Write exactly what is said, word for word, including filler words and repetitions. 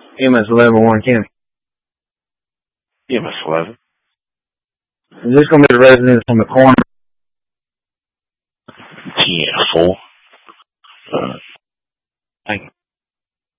M S eleven, Warren County. M S eleven. Is this going to be the residence on the corner? ten four.